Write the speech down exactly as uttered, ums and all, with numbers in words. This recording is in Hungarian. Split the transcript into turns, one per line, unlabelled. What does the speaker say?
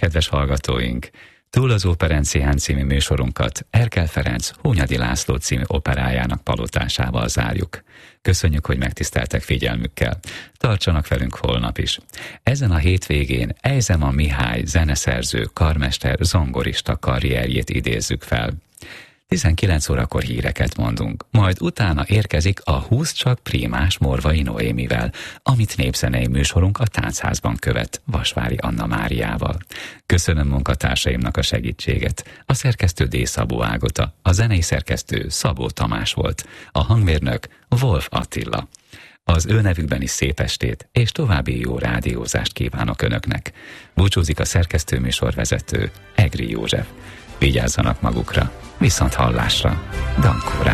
Kedves hallgatóink! Túl az Operencián című műsorunkat Erkel Ferenc Hunyadi László című operájának palotásával zárjuk. Köszönjük, hogy megtiszteltek figyelmükkel. Tartsanak velünk holnap is. Ezen a hétvégén Ejzema Mihály zeneszerző, karmester, zongorista karrierjét idézzük fel. tizenkilenc órakor híreket mondunk, majd utána érkezik a húsz csak prímás Morvai Noémivel, amit népzenei műsorunk a Táncházban követ Vasvári Anna Máriával. Köszönöm munkatársaimnak a segítséget. A szerkesztő D. Szabó Ágota, a zenei szerkesztő Szabó Tamás volt, a hangmérnök Wolf Attila. Az ő nevükben is szép estét és további jó rádiózást kívánok Önöknek. Búcsúzik a szerkesztő műsorvezető Egri József. Vigyázzanak magukra, viszont hallásra, Dankó